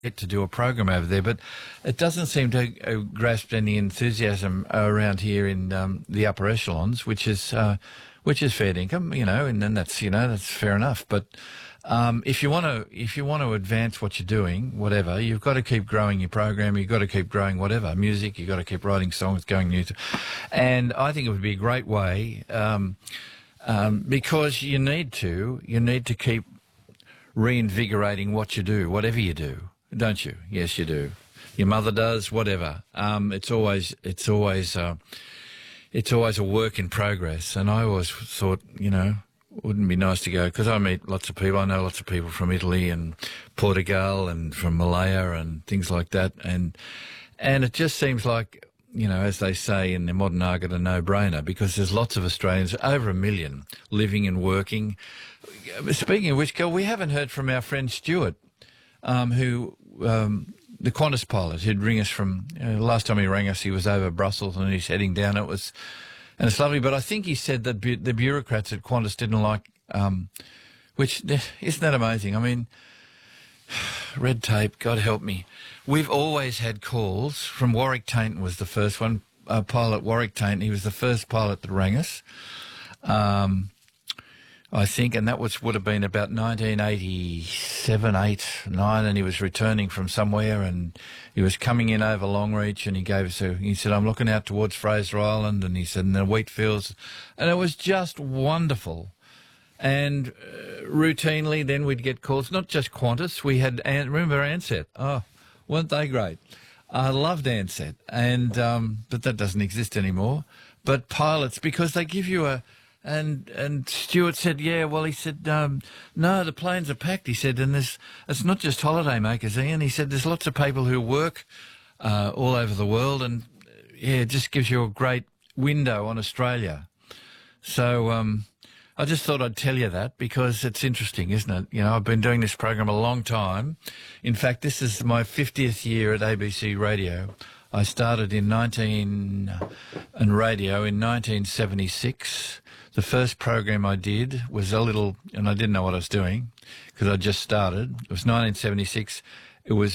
to do a program over there, but it doesn't seem to grasp any enthusiasm around here in the upper echelons, which is fair income, and then that's fair enough. But if you want to advance what you're doing, whatever, you've got to keep growing your program. You've got to keep growing whatever music. You've got to keep writing songs, going new. And I think it would be a great way because you need to keep reinvigorating what you do, whatever you do. Don't you? Yes, you do. Your mother does, whatever. It's always a work in progress. And I always thought, wouldn't it be nice to go, because I meet lots of people. I know lots of people from Italy and Portugal and from Malaya and things like that. And it just seems like, as they say in the modern argot, a no-brainer, because there's lots of Australians, over 1 million, living and working. Speaking of which, we haven't heard from our friend Stuart, the Qantas pilot who'd ring us from, last time he rang us, he was over Brussels and he's heading down. And it's lovely, but I think he said that the bureaucrats at Qantas didn't like, which, isn't that amazing? I mean, red tape, God help me. We've always had calls from Warwick Tainton was the first one, pilot Warwick Tainton. He was the first pilot that rang us. I think, and that would have been about 1987, 8, 9, and he was returning from somewhere, and he was coming in over Longreach, and he said, I'm looking out towards Fraser Island, and he said, in the wheat fields, and it was just wonderful. And routinely then we'd get calls, not just Qantas, we had, remember Ansett? Oh, weren't they great? I loved Ansett, and but that doesn't exist anymore. But pilots, because they give you And Stuart said, yeah, well, he said, no, the planes are packed, he said, and it's not just holiday makers, Ian. He said there's lots of people who work all over the world, and, it just gives you a great window on Australia. So I just thought I'd tell you that because it's interesting, isn't it? I've been doing this program a long time. In fact, this is my 50th year at ABC Radio. I started in radio in 1976. The first program I did was and I didn't know what I was doing because I just started. It was 1976. It was